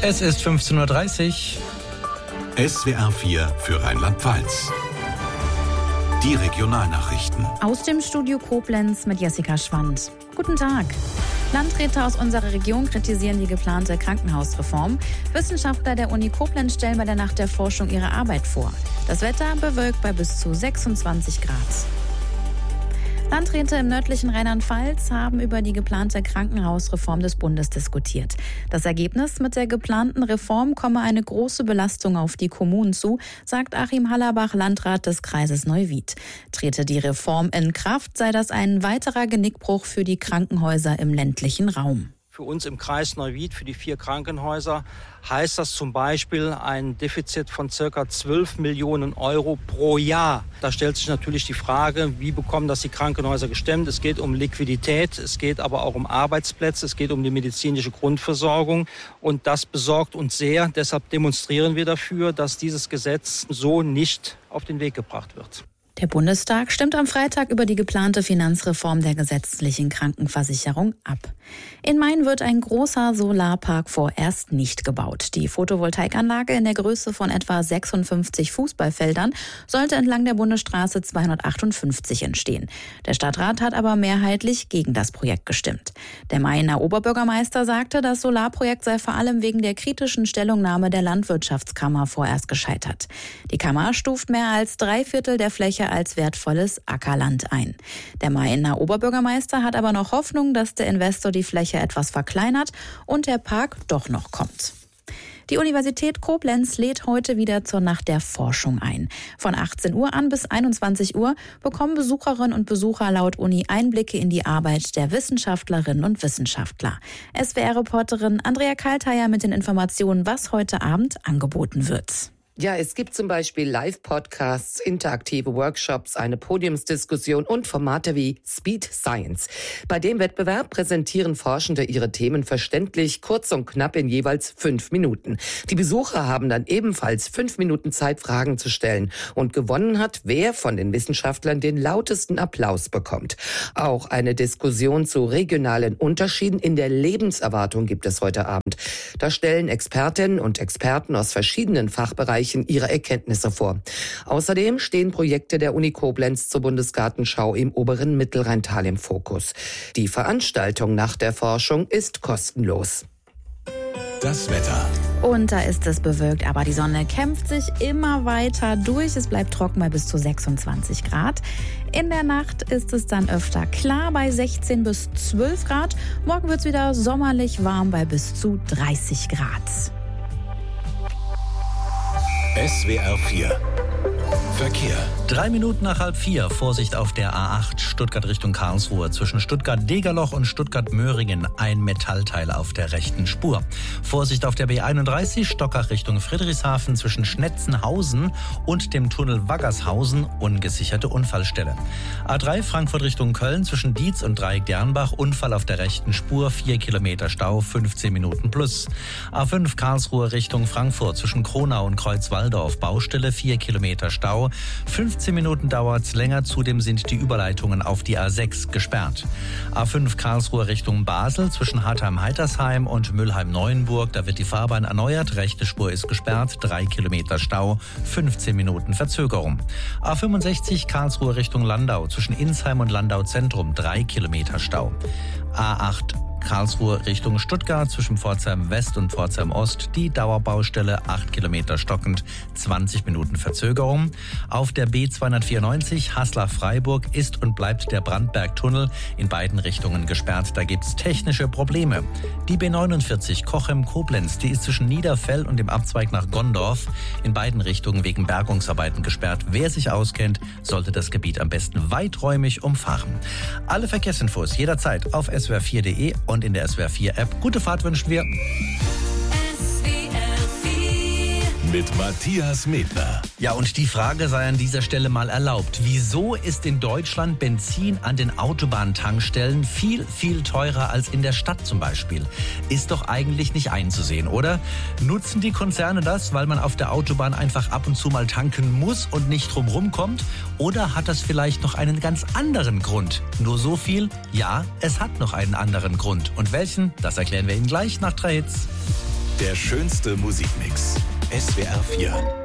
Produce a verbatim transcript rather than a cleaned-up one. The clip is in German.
Es ist fünfzehn Uhr dreißig. S W R vier für Rheinland-Pfalz. Die Regionalnachrichten. Aus dem Studio Koblenz mit Jessica Schwand. Guten Tag. Landräte aus unserer Region kritisieren die geplante Krankenhausreform. Wissenschaftler der Uni Koblenz stellen bei der Nacht der Forschung ihre Arbeit vor. Das Wetter bewölkt bei bis zu sechsundzwanzig Grad. Landräte im nördlichen Rheinland-Pfalz haben über die geplante Krankenhausreform des Bundes diskutiert. Das Ergebnis: mit der geplanten Reform komme eine große Belastung auf die Kommunen zu, sagt Achim Hallerbach, Landrat des Kreises Neuwied. Trete die Reform in Kraft, sei das ein weiterer Genickbruch für die Krankenhäuser im ländlichen Raum. Für uns im Kreis Neuwied, für die vier Krankenhäuser, heißt das zum Beispiel ein Defizit von circa zwölf Millionen Euro pro Jahr. Da stellt sich natürlich die Frage, wie bekommen das die Krankenhäuser gestemmt? Es geht um Liquidität, es geht aber auch um Arbeitsplätze, es geht um die medizinische Grundversorgung. Und das besorgt uns sehr. Deshalb demonstrieren wir dafür, dass dieses Gesetz so nicht auf den Weg gebracht wird. Der Bundestag stimmt am Freitag über die geplante Finanzreform der gesetzlichen Krankenversicherung ab. In Main wird ein großer Solarpark vorerst nicht gebaut. Die Photovoltaikanlage in der Größe von etwa sechsundfünfzig Fußballfeldern sollte entlang der Bundesstraße zweihundertachtundfünfzig entstehen. Der Stadtrat hat aber mehrheitlich gegen das Projekt gestimmt. Der Mainer Oberbürgermeister sagte, das Solarprojekt sei vor allem wegen der kritischen Stellungnahme der Landwirtschaftskammer vorerst gescheitert. Die Kammer stuft mehr als drei Viertel der Fläche als wertvolles Ackerland ein. Der Mainer Oberbürgermeister hat aber noch Hoffnung, dass der Investor die Fläche etwas verkleinert und der Park doch noch kommt. Die Universität Koblenz lädt heute wieder zur Nacht der Forschung ein. Von achtzehn Uhr an bis einundzwanzig Uhr bekommen Besucherinnen und Besucher laut Uni Einblicke in die Arbeit der Wissenschaftlerinnen und Wissenschaftler. S W R-Reporterin Andrea Kalteier mit den Informationen, was heute Abend angeboten wird. Ja, es gibt zum Beispiel Live-Podcasts, interaktive Workshops, eine Podiumsdiskussion und Formate wie Speed Science. Bei dem Wettbewerb präsentieren Forschende ihre Themen verständlich, kurz und knapp in jeweils fünf Minuten. Die Besucher haben dann ebenfalls fünf Minuten Zeit, Fragen zu stellen. Und gewonnen hat, wer von den Wissenschaftlern den lautesten Applaus bekommt. Auch eine Diskussion zu regionalen Unterschieden in der Lebenserwartung gibt es heute Abend. Da stellen Expertinnen und Experten aus verschiedenen Fachbereichen ihre Erkenntnisse vor. Außerdem stehen Projekte der Uni Koblenz zur Bundesgartenschau im oberen Mittelrheintal im Fokus. Die Veranstaltung nach der Forschung ist kostenlos. Das Wetter. Und da ist es bewölkt, aber die Sonne kämpft sich immer weiter durch. Es bleibt trocken bei bis zu sechsundzwanzig Grad. In der Nacht ist es dann öfter klar bei sechzehn bis zwölf Grad. Morgen wird es wieder sommerlich warm bei bis zu dreißig Grad. S W R vier. Verkehr. Drei Minuten nach halb vier. Vorsicht auf der A acht Stuttgart Richtung Karlsruhe. Zwischen Stuttgart-Degerloch und Stuttgart-Möhringen ein Metallteil auf der rechten Spur. Vorsicht auf der B einunddreißig Stockach Richtung Friedrichshafen. Zwischen Schnetzenhausen und dem Tunnel Waggershausen ungesicherte Unfallstelle. A drei Frankfurt Richtung Köln. Zwischen Dietz und Dreieck-Dernbach Unfall auf der rechten Spur. Vier Kilometer Stau, fünfzehn Minuten plus. A fünf Karlsruhe Richtung Frankfurt. Zwischen Kronau und Kreuzwaldorf Baustelle. Vier Kilometer Stau. fünfzehn Minuten dauert's länger. Zudem sind die Überleitungen auf die A sechs gesperrt. A fünf Karlsruhe Richtung Basel zwischen Hartheim-Heitersheim und Mülheim-Neuenburg. Da wird die Fahrbahn erneuert. Rechte Spur ist gesperrt. Drei Kilometer Stau. fünfzehn Minuten Verzögerung. A fünfundsechzig Karlsruhe Richtung Landau zwischen Insheim und Landau Zentrum. Drei Kilometer Stau. A acht Karlsruhe Richtung Stuttgart zwischen Pforzheim West und Pforzheim Ost. Die Dauerbaustelle acht Kilometer stockend, zwanzig Minuten Verzögerung. Auf der B zweihundertvierundneunzig Haslach-Freiburg ist und bleibt der Brandbergtunnel in beiden Richtungen gesperrt. Da gibt's technische Probleme. Die B neunundvierzig Cochem-Koblenz, die ist zwischen Niederfell und dem Abzweig nach Gondorf in beiden Richtungen wegen Bergungsarbeiten gesperrt. Wer sich auskennt, sollte das Gebiet am besten weiträumig umfahren. Alle Verkehrsinfos jederzeit auf S W R vier Punkt de und in der S W R vier App. Gute Fahrt wünschen wir. S W R vier mit Matthias Medler. Ja, und die Frage sei an dieser Stelle mal erlaubt. Wieso ist in Deutschland Benzin an den Autobahntankstellen viel, viel teurer als in der Stadt zum Beispiel? Ist doch eigentlich nicht einzusehen, oder? Nutzen die Konzerne das, weil man auf der Autobahn einfach ab und zu mal tanken muss und nicht drumherum kommt? Oder hat das vielleicht noch einen ganz anderen Grund? Nur so viel? Ja, es hat noch einen anderen Grund. Und welchen? Das erklären wir Ihnen gleich nach drei Hits. Der schönste Musikmix. S W R vier.